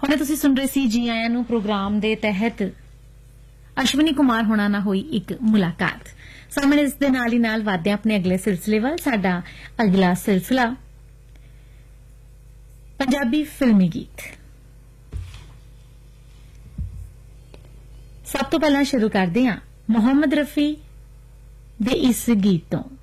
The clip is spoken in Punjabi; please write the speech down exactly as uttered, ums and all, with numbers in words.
ਹੁਣੇ ਤੁਸੀਂ ਸੁਣ ਰਹੇ ਸੀ ਜੀ ਆਇਆਂ ਨੂੰ ਪ੍ਰੋਗਰਾਮ ਦੇ ਤਹਿਤ ਅਸ਼ਵਨੀ ਕੁਮਾਰ ਹੋਣਾ ਨਾਲ ਹੋਈ ਇੱਕ ਮੁਲਾਕਾਤ। ਸਾਹਮਣੇ ਇਸ ਦੇ ਨਾਲ ਹੀ ਨਾਲ ਵਧਦੇ ਹਾਂ ਆਪਣੇ ਅਗਲੇ ਸਿਲਸਿਲੇ ਵੱਲ। ਸਾਡਾ ਅਗਲਾ ਸਿਲਸਿਲਾ ਪੰਜਾਬੀ ਫਿਲਮੀ ਗੀਤ। ਸਭ ਤੋਂ ਪਹਿਲਾਂ ਸ਼ੁਰੂ ਕਰਦੇ ਹਾਂ ਮੁਹੰਮਦ ਰਫੀ ਦੇ ਇਸ ਗੀਤ ਤੋਂ।